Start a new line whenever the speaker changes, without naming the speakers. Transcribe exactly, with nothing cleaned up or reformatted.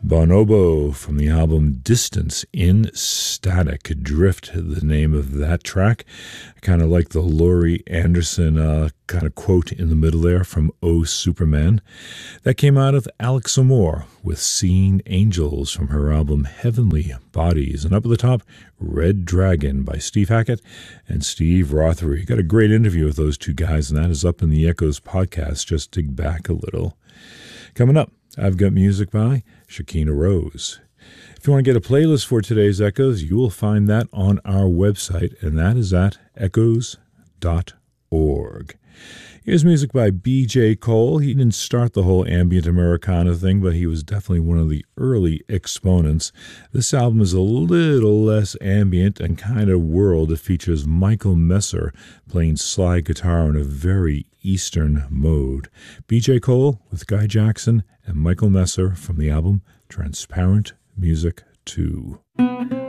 Bonobo from the album Distance in Static Drift, the name of that track. I kind of like the Laurie Anderson uh, kind of quote in the middle there from Oh Superman. That came out of Alex Amore with Seeing Angels from her album Heavenly Bodies. And up at the top, Red Dragon by Steve Hackett and Steve Rothery. Got a great interview with those two guys, and that is up in the Echoes podcast. Just dig back a little. Coming up, I've got music by Shakina Rose. If you want to get a playlist for today's Echoes, you will find that on our website, and that is at echoes dot org. Here's music by B J Cole. He didn't start the whole ambient Americana thing, but he was definitely one of the early exponents. This album is a little less ambient and kind of world. It features Michael Messer playing slide guitar in a very Eastern mode. B J Cole with Guy Jackson and Michael Messer from the album Transparent Music two.